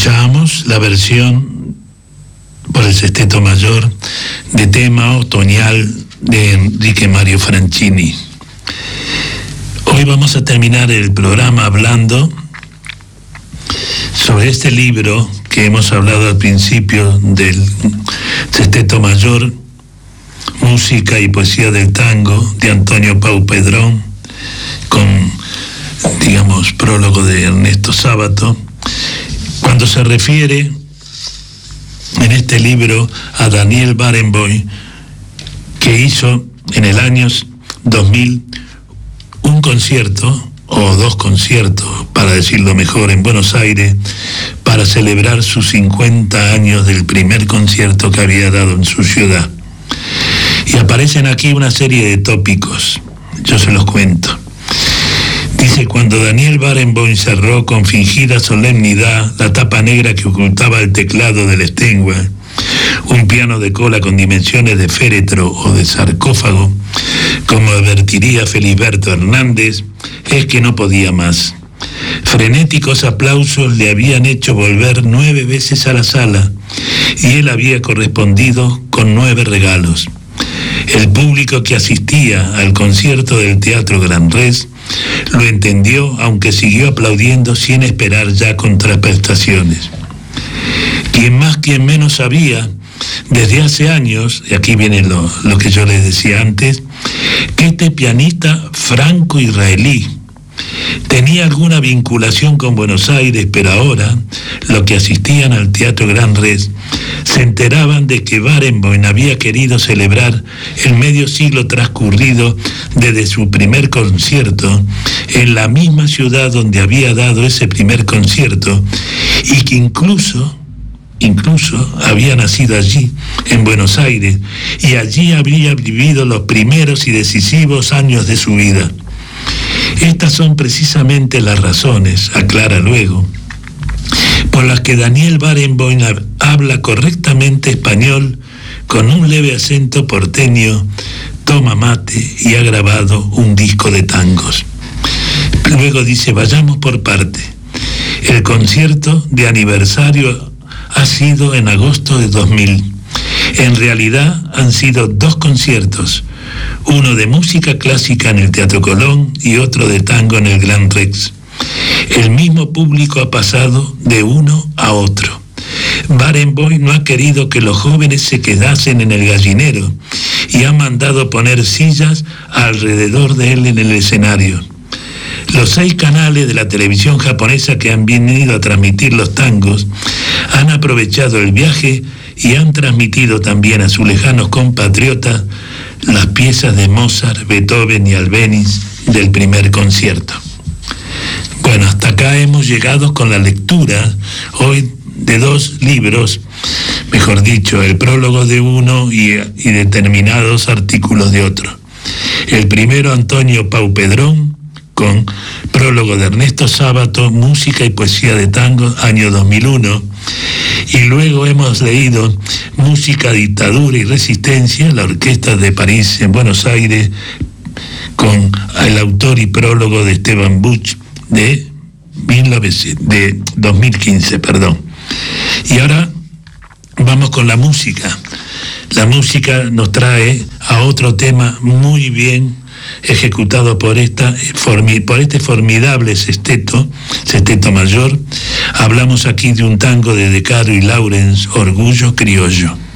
Escuchábamos la versión por el Sexteto Mayor de Tema Otoñal de Enrique Mario Franchini. Hoy vamos a terminar el programa hablando sobre este libro que hemos hablado al principio del Sexteto Mayor, Música y Poesía del Tango, de Antonio Pau Pedrón, con, digamos, prólogo de Ernesto Sábato, cuando se refiere en este libro a Daniel Barenboim, que hizo en el año 2000 un concierto, o dos conciertos, para decirlo mejor, en Buenos Aires, para celebrar sus 50 años del primer concierto que había dado en su ciudad. Y aparecen aquí una serie de tópicos, yo se los cuento. Dice: cuando Daniel Barenboim cerró con fingida solemnidad la tapa negra que ocultaba el teclado del Steinway, un piano de cola con dimensiones de féretro o de sarcófago, como advertiría Feliberto Hernández, es que no podía más. Frenéticos aplausos le habían hecho volver 9 veces a la sala, y él había correspondido con 9 regalos. El público que asistía al concierto del Teatro Gran Rex lo entendió, aunque siguió aplaudiendo sin esperar ya contraprestaciones. Quien más, quien menos sabía, desde hace años, y aquí viene lo que yo les decía antes, que este pianista franco-israelí tenía alguna vinculación con Buenos Aires, pero ahora, los que asistían al Teatro Gran Rex se enteraban de que Barenboim había querido celebrar el medio siglo transcurrido desde su primer concierto en la misma ciudad donde había dado ese primer concierto, y que incluso había nacido allí, en Buenos Aires, y allí había vivido los primeros y decisivos años de su vida. Estas son precisamente las razones, aclara luego, por las que Daniel Barenboim habla correctamente español con un leve acento porteño, toma mate y ha grabado un disco de tangos. Luego dice: vayamos por parte. El concierto de aniversario ha sido en agosto de 2000. En realidad han sido 2 conciertos, uno de música clásica en el Teatro Colón y otro de tango en el Gran Rex. El mismo público ha pasado de uno a otro. Barenboim no ha querido que los jóvenes se quedasen en el gallinero y ha mandado poner sillas alrededor de él en el escenario. Los 6 canales de la televisión japonesa que han venido a transmitir los tangos han aprovechado el viaje y han transmitido también a sus lejanos compatriotas las piezas de Mozart, Beethoven y Albéniz del primer concierto. Bueno, hasta acá hemos llegado con la lectura hoy de 2 libros, mejor dicho, el prólogo de uno y determinados artículos de otro. El primero, Antonio Pau Pedrón, con prólogo de Ernesto Sábato, Música y Poesía de Tango, año 2001. Y luego hemos leído Música, Dictadura y Resistencia, la Orquesta de París en Buenos Aires, con el autor y prólogo de Esteban Buch de 2015, perdón. Y ahora vamos con la música. La música nos trae a otro tema muy bien ejecutado por este formidable sexteto mayor. Hablamos aquí de un tango de De Caro y Laurens, Orgullo Criollo.